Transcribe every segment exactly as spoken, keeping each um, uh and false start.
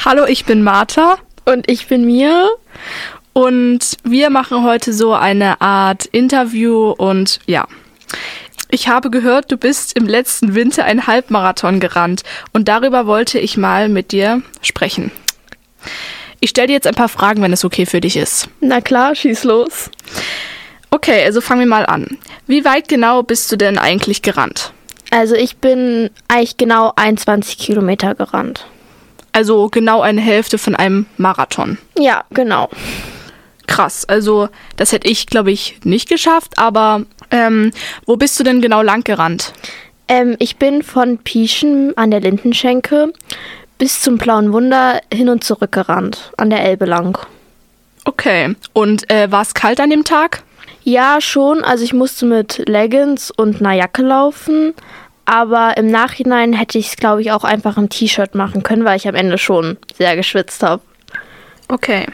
Hallo, ich bin Martha. Und ich bin Mia. Und wir machen heute so eine Art Interview und ja. Ich habe gehört, du bist im letzten Winter einen Halbmarathon gerannt und darüber wollte ich mal mit dir sprechen. Ich stelle dir jetzt ein paar Fragen, wenn es okay für dich ist. Na klar, schieß los. Okay, also fangen wir mal an. Wie weit genau bist du denn eigentlich gerannt? Also ich bin eigentlich genau einundzwanzig Kilometer gerannt. Also genau eine Hälfte von einem Marathon. Ja, genau. Krass, also das hätte ich, glaube ich, nicht geschafft, aber ähm, wo bist du denn genau lang gerannt? Ähm, ich bin von Pieschen an der Lindenschenke bis zum Blauen Wunder hin und zurück gerannt, an der Elbe lang. Okay, und äh, war es kalt an dem Tag? Ja, schon. Also ich musste mit Leggings und einer Jacke laufen, aber im Nachhinein hätte ich es, glaube ich, auch einfach im T-Shirt machen können, weil ich am Ende schon sehr geschwitzt habe. Okay.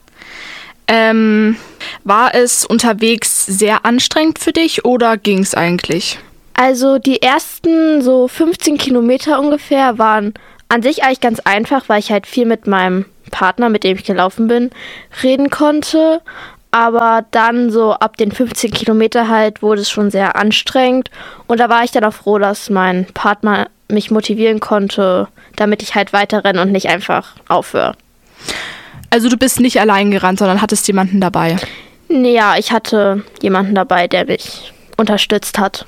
Ähm, war es unterwegs sehr anstrengend für dich oder ging es eigentlich? Also die ersten so fünfzehn Kilometer ungefähr waren an sich eigentlich ganz einfach, weil ich halt viel mit meinem Partner, mit dem ich gelaufen bin, reden konnte. Aber dann so ab den fünfzehn Kilometer halt wurde es schon sehr anstrengend. Und da war ich dann auch froh, dass mein Partner mich motivieren konnte, damit ich halt weiter renne und nicht einfach aufhöre. Also du bist nicht allein gerannt, sondern hattest jemanden dabei? Ja, ich hatte jemanden dabei, der mich unterstützt hat.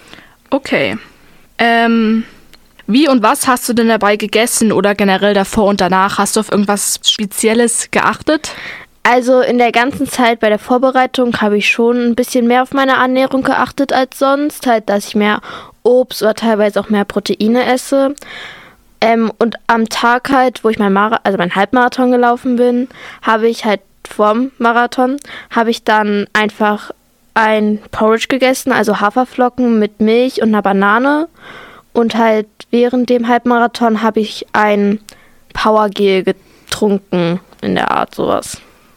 Okay. Ähm, wie und was hast du denn dabei gegessen oder generell davor und danach? Hast du auf irgendwas Spezielles geachtet? Also in der ganzen Zeit bei der Vorbereitung habe ich schon ein bisschen mehr auf meine Ernährung geachtet als sonst. Halt, dass ich mehr Obst oder teilweise auch mehr Proteine esse. Ähm, und am Tag halt, wo ich mein, Mara- also mein Halbmarathon gelaufen bin, habe ich halt vorm Marathon, habe ich dann einfach ein Porridge gegessen, also Haferflocken mit Milch und einer Banane. Und halt während dem Halbmarathon habe ich ein Powergel getrunken, in der Art sowas.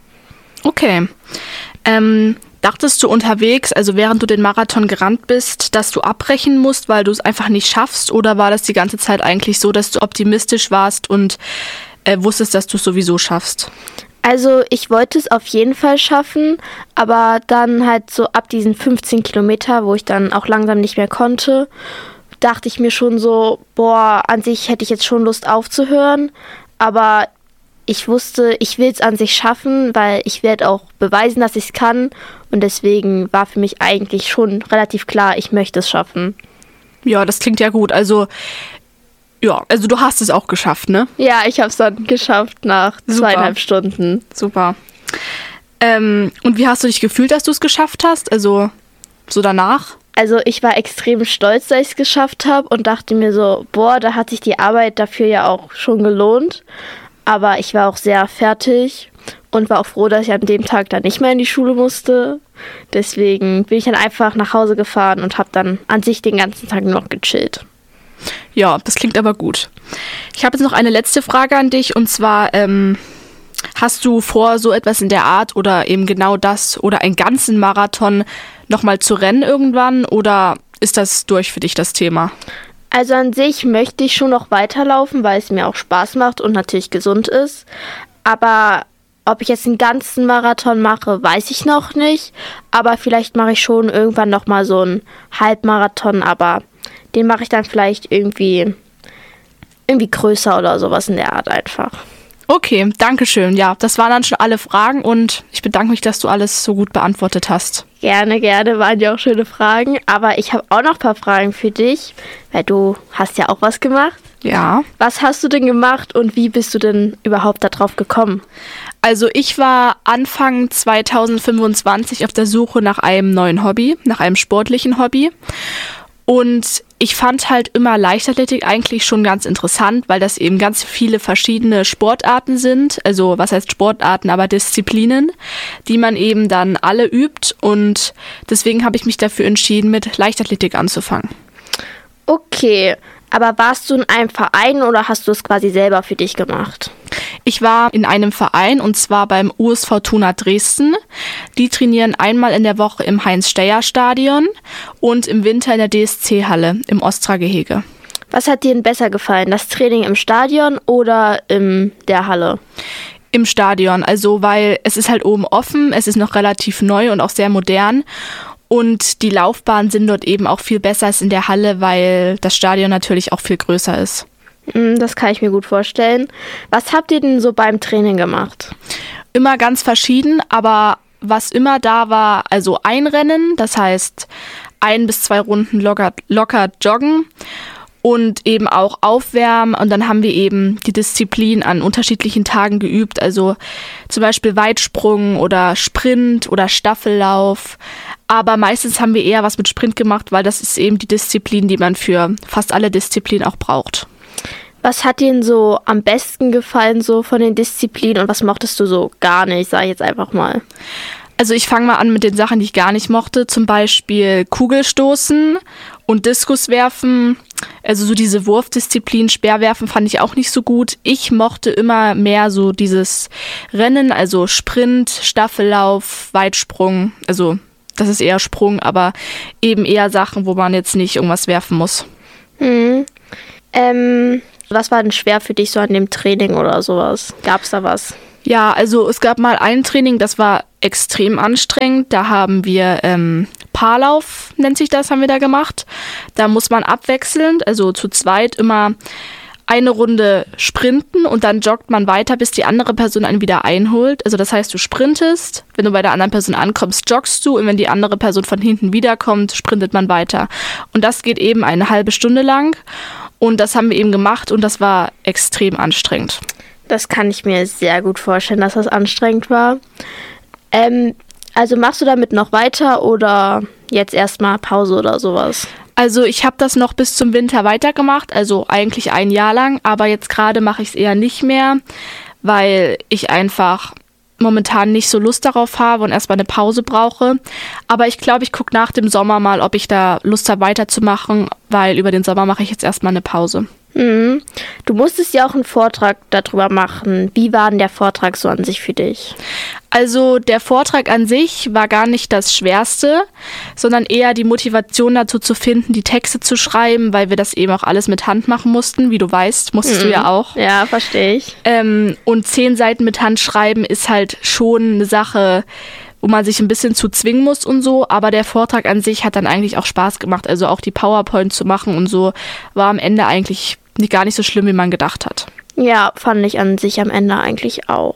Okay. Ähm, dachtest du unterwegs, also während du den Marathon gerannt bist, dass du abbrechen musst, weil du es einfach nicht schaffst? Oder war das die ganze Zeit eigentlich so, dass du optimistisch warst und äh, wusstest, dass du es sowieso schaffst? Also ich wollte es auf jeden Fall schaffen, aber dann halt so ab diesen fünfzehn Kilometer, wo ich dann auch langsam nicht mehr konnte, dachte ich mir schon so, boah, an sich hätte ich jetzt schon Lust aufzuhören, aber ich wusste, ich will es an sich schaffen, weil ich werde auch beweisen, dass ich es kann. Und deswegen war für mich eigentlich schon relativ klar, ich möchte es schaffen. Ja, das klingt ja gut. Also, ja, also du hast es auch geschafft, ne? Ja, ich habe es dann geschafft nach Super. zweieinhalb Stunden. Super. Ähm, und wie hast du dich gefühlt, dass du es geschafft hast? Also, so danach? Also ich war extrem stolz, dass ich es geschafft habe und dachte mir so, boah, da hat sich die Arbeit dafür ja auch schon gelohnt. Aber ich war auch sehr fertig und war auch froh, dass ich an dem Tag dann nicht mehr in die Schule musste. Deswegen bin ich dann einfach nach Hause gefahren und habe dann an sich den ganzen Tag noch gechillt. Ja, das klingt aber gut. Ich habe jetzt noch eine letzte Frage an dich und zwar, ähm, hast du vor, so etwas in der Art oder eben genau das oder einen ganzen Marathon nochmal zu rennen irgendwann oder ist das durch für dich das Thema? Also an sich möchte ich schon noch weiterlaufen, weil es mir auch Spaß macht und natürlich gesund ist. Aber ob ich jetzt einen ganzen Marathon mache, weiß ich noch nicht. Aber vielleicht mache ich schon irgendwann nochmal so einen Halbmarathon, aber den mache ich dann vielleicht irgendwie, irgendwie größer oder sowas in der Art einfach. Okay, danke schön. Ja, das waren dann schon alle Fragen und ich bedanke mich, dass du alles so gut beantwortet hast. Gerne, gerne, waren ja auch schöne Fragen. Aber ich habe auch noch ein paar Fragen für dich, weil du hast ja auch was gemacht. Ja. Was hast du denn gemacht und wie bist du denn überhaupt darauf gekommen? Also ich war Anfang zwanzig fünfundzwanzig auf der Suche nach einem neuen Hobby, nach einem sportlichen Hobby. Und ich fand halt immer Leichtathletik eigentlich schon ganz interessant, weil das eben ganz viele verschiedene Sportarten sind. Also was heißt Sportarten, aber Disziplinen, die man eben dann alle übt. Und deswegen habe ich mich dafür entschieden, mit Leichtathletik anzufangen. Okay, aber warst du in einem Verein oder hast du es quasi selber für dich gemacht? Ich war in einem Verein und zwar beim U S Fortuna Dresden. Die trainieren einmal in der Woche im Heinz-Steyer-Stadion und im Winter in der D S C-Halle im Ostra-Gehege. Was hat dir denn besser gefallen? Das Training im Stadion oder in der Halle? Im Stadion, also weil es ist halt oben offen, es ist noch relativ neu und auch sehr modern und die Laufbahnen sind dort eben auch viel besser als in der Halle, weil das Stadion natürlich auch viel größer ist. Das kann ich mir gut vorstellen. Was habt ihr denn so beim Training gemacht? Immer ganz verschieden, aber was immer da war, also Einrennen, das heißt ein bis zwei Runden locker, locker joggen. Und eben auch aufwärmen und dann haben wir eben die Disziplin an unterschiedlichen Tagen geübt, also zum Beispiel Weitsprung oder Sprint oder Staffellauf, aber meistens haben wir eher was mit Sprint gemacht, weil das ist eben die Disziplin, die man für fast alle Disziplinen auch braucht. Was hat dir denn so am besten gefallen so von den Disziplinen und was mochtest du so gar nicht, sag ich jetzt einfach mal? Also ich fange mal an mit den Sachen, die ich gar nicht mochte, zum Beispiel Kugelstoßen und Diskuswerfen. Also so diese Wurfdisziplin, Speerwerfen fand ich auch nicht so gut. Ich mochte immer mehr so dieses Rennen, also Sprint, Staffellauf, Weitsprung. Also das ist eher Sprung, aber eben eher Sachen, wo man jetzt nicht irgendwas werfen muss. Mhm. Ähm, was war denn schwer für dich so an dem Training oder sowas? Gab's da was? Ja, also es gab mal ein Training, das war extrem anstrengend. Da haben wir ähm, Paarlauf, nennt sich das, haben wir da gemacht. Da muss man abwechselnd, also zu zweit immer eine Runde sprinten und dann joggt man weiter, bis die andere Person einen wieder einholt. Also das heißt, du sprintest, wenn du bei der anderen Person ankommst, joggst du und wenn die andere Person von hinten wiederkommt, sprintet man weiter. Und das geht eben eine halbe Stunde lang und das haben wir eben gemacht und das war extrem anstrengend. Das kann ich mir sehr gut vorstellen, dass das anstrengend war. Ähm, also machst du damit noch weiter oder jetzt erstmal Pause oder sowas? Also ich habe das noch bis zum Winter weitergemacht, also eigentlich ein Jahr lang, aber jetzt gerade mache ich es eher nicht mehr, weil ich einfach momentan nicht so Lust darauf habe und erstmal eine Pause brauche. Aber ich glaube, ich gucke nach dem Sommer mal, ob ich da Lust habe weiterzumachen, weil über den Sommer mache ich jetzt erstmal eine Pause. Mhm. Du musstest ja auch einen Vortrag darüber machen. Wie war denn der Vortrag so an sich für dich? Also der Vortrag an sich war gar nicht das Schwerste, sondern eher die Motivation dazu zu finden, die Texte zu schreiben, weil wir das eben auch alles mit Hand machen mussten. Wie du weißt, musstest mhm. du ja auch. Ja, verstehe ich. Ähm, und zehn Seiten mit Hand schreiben ist halt schon eine Sache, wo man sich ein bisschen zu zwingen muss und so, aber der Vortrag an sich hat dann eigentlich auch Spaß gemacht. Also auch die PowerPoint zu machen und so war am Ende eigentlich nicht, gar nicht so schlimm, wie man gedacht hat. Ja, fand ich an sich am Ende eigentlich auch.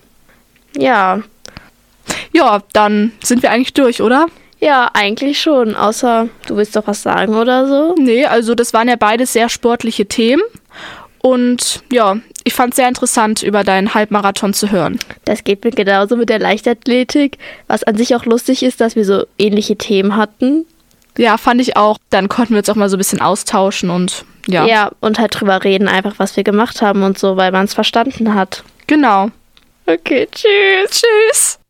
Ja. Ja, dann sind wir eigentlich durch, oder? Ja, eigentlich schon, außer du willst doch was sagen oder so. Nee, also das waren ja beides sehr sportliche Themen und ja, ich fand es sehr interessant, über deinen Halbmarathon zu hören. Das geht mir genauso mit der Leichtathletik, was an sich auch lustig ist, dass wir so ähnliche Themen hatten. Ja, fand ich auch. Dann konnten wir uns auch mal so ein bisschen austauschen und ja. Ja, und halt drüber reden, einfach was wir gemacht haben und so, weil man es verstanden hat. Genau. Okay, tschüss. Tschüss.